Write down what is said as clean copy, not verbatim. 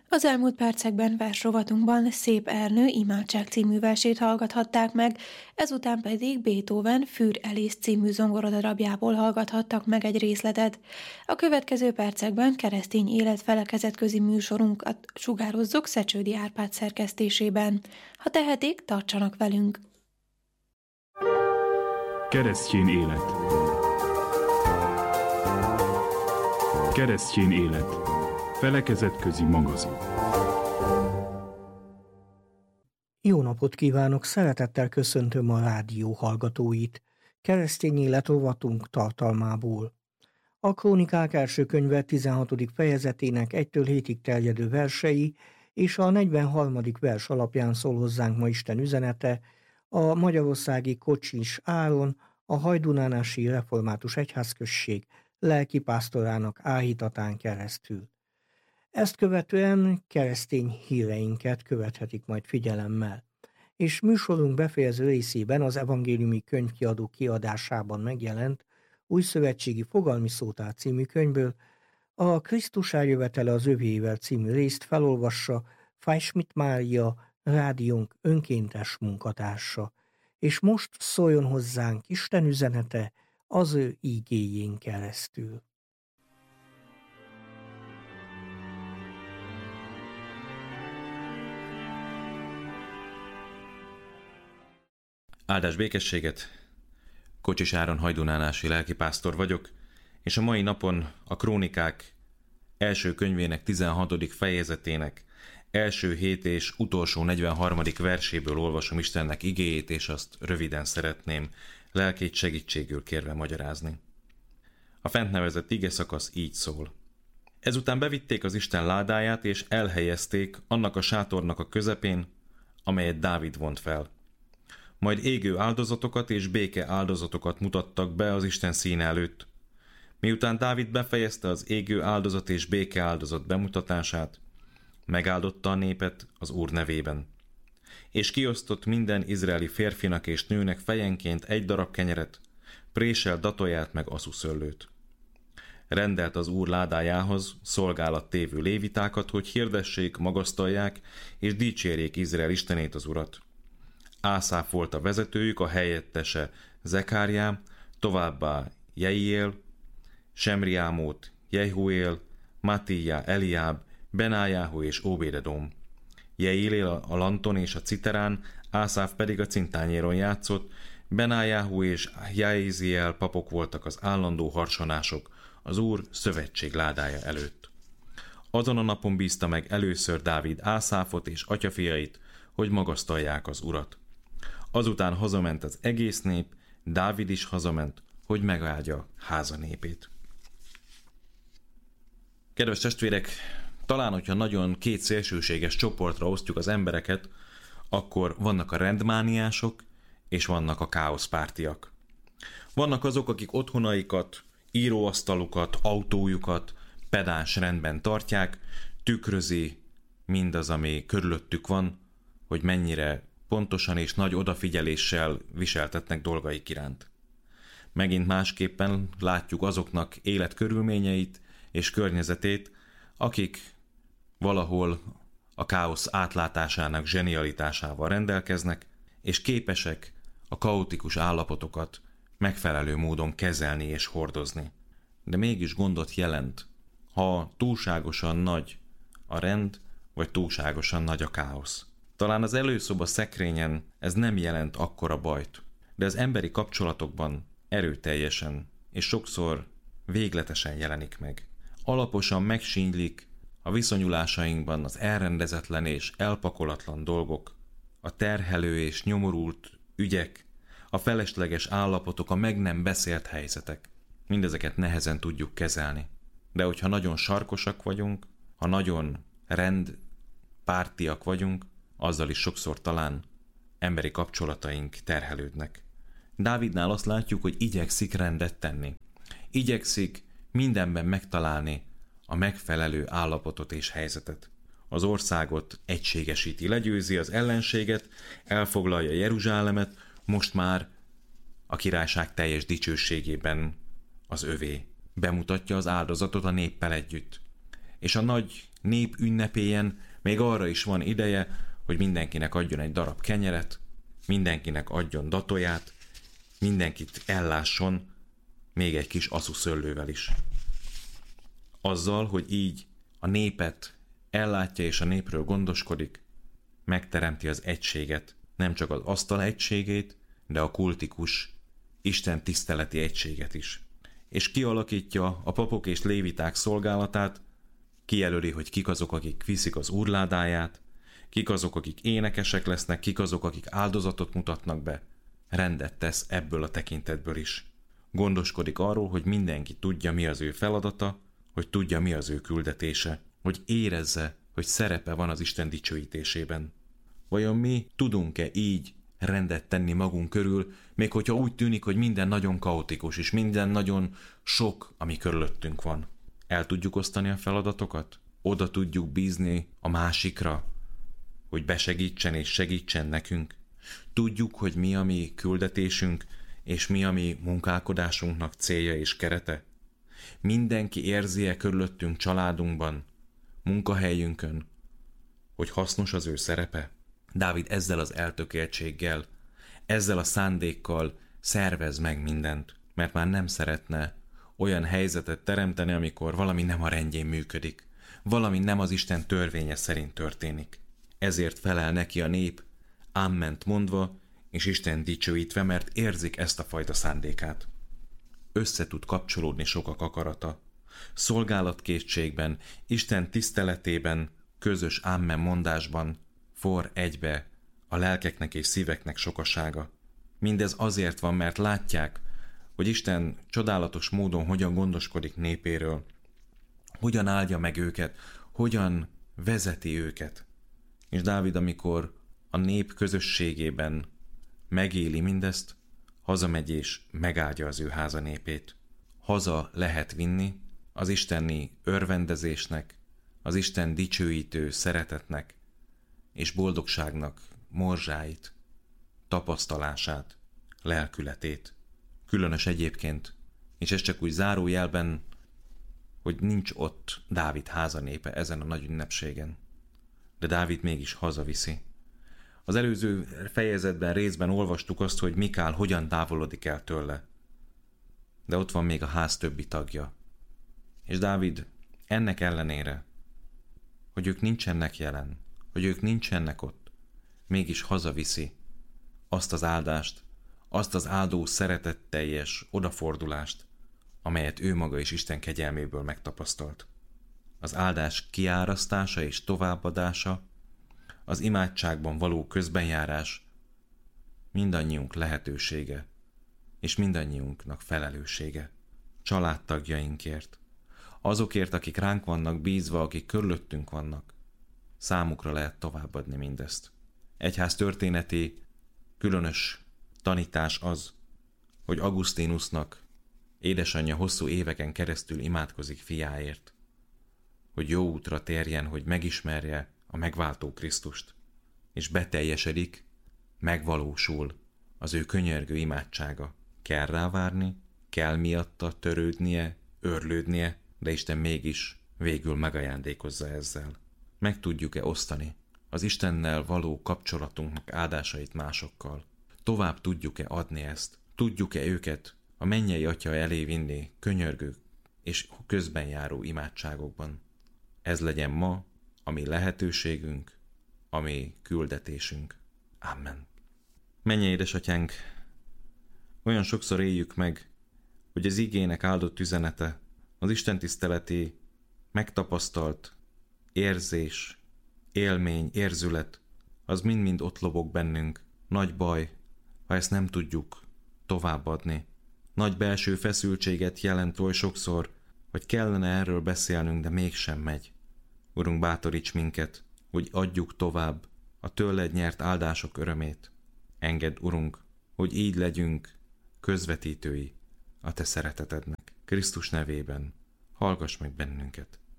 Az elmúlt percekben versrovatunkban Szép Ernő imádság című versét hallgathatták meg, ezután pedig Beethoven Für Elis című zongoradarabjából hallgathattak meg egy részletet. A következő percekben keresztény élet felekezetközi műsorunkat sugározzuk Szecsődi Árpád szerkesztésében. Ha tehetik, tartsanak velünk! Keresztény élet. Keresztény élet. Felekezetközi magazin. Jó napot kívánok, szeretettel köszöntöm a rádió hallgatóit. Keresztény élet rovatunk tartalmából. A Krónikák első könyve 16. fejezetének 1-től 7-ig terjedő versei és a 43. vers alapján szól hozzánk ma Isten üzenete, a magyarországi Kocsis Áron, a Hajdunánási Református Egyházközség lelkipásztorának áhítatán keresztül. Ezt követően keresztény híreinket követhetik majd figyelemmel, és műsorunk befejező részében az evangéliumi könyvkiadó kiadásában megjelent Újszövetségi Fogalmi Szótár című könyvből a Krisztus eljövetele az övéivel című részt felolvassa Fajsmit Mária, rádiónk önkéntes munkatársa, és most szóljon hozzánk Isten üzenete az ő ígéjén keresztül. Áldás békességet! Kocsis Áron hajdunánási lelkipásztor vagyok, és a mai napon a Krónikák első könyvének 16. fejezetének első 7 és utolsó 43. verséből olvasom Istennek igéjét, és azt röviden szeretném lelkét segítségül kérve magyarázni. A fent nevezett igeszakasz így szól. Ezután bevitték az Isten ládáját, és elhelyezték annak a sátornak a közepén, amelyet Dávid vont fel. Majd égő áldozatokat és béke áldozatokat mutattak be az Isten színe előtt. Miután Dávid befejezte az égő áldozat és béke áldozat bemutatását, megáldotta a népet az Úr nevében. És kiosztott minden izraeli férfinak és nőnek fejenként 1 darab kenyeret, présel datóját meg asszuszöllőt. Rendelt az Úr ládájához szolgálat tévő lévitákat, hogy hirdessék, magasztalják és dicsérjék Izrael Istenét, az Urat. Ászáf volt a vezetőjük, a helyettese Zekáriá, továbbá Jeiél, Semriámót, Jehuél, Mattíja, Eliáb, Benájáhu és Óbédedóm. Jeiél a lanton és a citerán, Ászáf pedig a cintányéron játszott, Benájáhu és Jaéziel papok voltak az állandó harsonások az Úr szövetség ládája előtt. Azon a napon bízta meg először Dávid Ászáfot és atyafiait, hogy magasztalják az Urat. Azután hazament az egész nép, Dávid is hazament, hogy megáldja háza népét. Kedves testvérek, talán, hogyha nagyon 2 szélsőséges csoportra osztjuk az embereket, akkor vannak a rendmániások, és vannak a káoszpártiak. Vannak azok, akik otthonaikat, íróasztalukat, autójukat pedáns rendben tartják, tükrözi mindaz, ami körülöttük van, hogy mennyire pontosan és nagy odafigyeléssel viseltetnek dolgaik iránt. Megint másképpen látjuk azoknak életkörülményeit és környezetét, akik valahol a káosz átlátásának zsenialitásával rendelkeznek, és képesek a kaotikus állapotokat megfelelő módon kezelni és hordozni. De mégis gondot jelent, ha túlságosan nagy a rend, vagy túlságosan nagy a káosz. Talán az előszoba szekrényen ez nem jelent akkora bajt, de az emberi kapcsolatokban erőteljesen és sokszor végletesen jelenik meg. Alaposan megsínylik a viszonyulásainkban az elrendezetlen és elpakolatlan dolgok, a terhelő és nyomorult ügyek, a felesleges állapotok, a meg nem beszélt helyzetek. Mindezeket nehezen tudjuk kezelni. De hogyha nagyon sarkosak vagyunk, ha nagyon rendpártiak vagyunk, azzal is sokszor talán emberi kapcsolataink terhelődnek. Dávidnál azt látjuk, hogy igyekszik rendet tenni. Igyekszik mindenben megtalálni a megfelelő állapotot és helyzetet. Az országot egységesíti, legyőzi az ellenséget, elfoglalja Jeruzsálemet, most már a királyság teljes dicsőségében az övé. Bemutatja az áldozatot a néppel együtt. és a nagy nép ünnepélyen még arra is van ideje, hogy mindenkinek adjon egy darab kenyeret, mindenkinek adjon datóját, mindenkit ellásson még egy kis aszuszöllővel is. Azzal, hogy így a népet ellátja és a népről gondoskodik, megteremti az egységet, nem csak az asztal egységét, de a kultikus, Isten tiszteleti egységet is. És kialakítja a papok és léviták szolgálatát, kijelöli, hogy kik azok, akik viszik az úrládáját, kik azok, akik énekesek lesznek, kik azok, akik áldozatot mutatnak be. Rendet tesz ebből a tekintetből is. Gondoskodik arról, hogy mindenki tudja, mi az ő feladata, hogy tudja, mi az ő küldetése, hogy érezze, hogy szerepe van az Isten dicsőítésében. Vajon mi tudunk-e így rendet tenni magunk körül, még hogyha úgy tűnik, hogy minden nagyon kaotikus, és minden nagyon sok, ami körülöttünk van? El tudjuk osztani a feladatokat? Oda tudjuk bízni a másikra, hogy besegítsen és segítsen nekünk? Tudjuk, hogy mi a mi küldetésünk, és mi a mi munkálkodásunknak célja és kerete? Mindenki érzi-e körülöttünk családunkban, munkahelyünkön, hogy hasznos az ő szerepe? Dávid ezzel az eltökéltséggel, ezzel a szándékkal szervez meg mindent, mert már nem szeretne olyan helyzetet teremteni, amikor valami nem a rendjén működik, valami nem az Isten törvénye szerint történik. Ezért felel neki a nép, ámment mondva, és Isten dicsőítve, mert érzik ezt a fajta szándékát. Össze tud kapcsolódni sokak akarata. Szolgálatkészségben, Isten tiszteletében, közös ámen mondásban forr egybe a lelkeknek és szíveknek sokasága. Mindez azért van, mert látják, hogy Isten csodálatos módon hogyan gondoskodik népéről, hogyan áldja meg őket, hogyan vezeti őket. És Dávid, amikor a nép közösségében megéli mindezt, hazamegy és megáldja az ő háza népét. Haza lehet vinni az isteni örvendezésnek, az Isten dicsőítő szeretetnek és boldogságnak morzsáit, tapasztalását, lelkületét. Különös egyébként, és ez csak úgy zárójelben, hogy nincs ott Dávid háza népe ezen a nagy ünnepségen. De Dávid mégis hazaviszi. Az előző fejezetben részben olvastuk azt, hogy Mikál hogyan távolodik el tőle. De ott van még a ház többi tagja. És Dávid ennek ellenére, hogy ők nincsenek jelen, hogy ők nincsenek ott, mégis hazaviszi azt az áldást, azt az áldó szeretetteljes odafordulást, amelyet ő maga is Isten kegyelméből megtapasztalt. Az áldás kiárasztása és továbbadása, az imádságban való közbenjárás mindannyiunk lehetősége, és mindannyiunknak felelőssége. Családtagjainkért, azokért, akik ránk vannak bízva, akik körülöttünk vannak, számukra lehet továbbadni mindezt. Egyház történeti különös tanítás az, hogy Augustinusnak édesanyja hosszú éveken keresztül imádkozik fiáért, hogy jó útra térjen, hogy megismerje a megváltó Krisztust, és beteljesedik, megvalósul az ő könyörgő imádsága. Kell rávárni, kell miatta törődnie, őrlődnie, de Isten mégis végül megajándékozza ezzel. Meg tudjuk-e osztani az Istennel való kapcsolatunknak áldásait másokkal? Tovább tudjuk-e adni ezt? Tudjuk-e őket a mennyei Atya elé vinni könyörgő és közben járó imádságokban? Ez legyen ma a mi lehetőségünk, a mi küldetésünk. Amen. Mennyei édesatyánk, olyan sokszor éljük meg, hogy az igének áldott üzenete, az istentiszteleti megtapasztalt érzés, élmény, érzület, az mind-mind ott lobog bennünk. Nagy baj, ha ezt nem tudjuk továbbadni. Nagy belső feszültséget jelent oly sokszor, hogy kellene erről beszélnünk, de mégsem megy. Urunk, bátoríts minket, hogy adjuk tovább a tőled nyert áldások örömét. Engedd, Urunk, hogy így legyünk közvetítői a te szeretetednek. Krisztus nevében hallgass meg bennünket.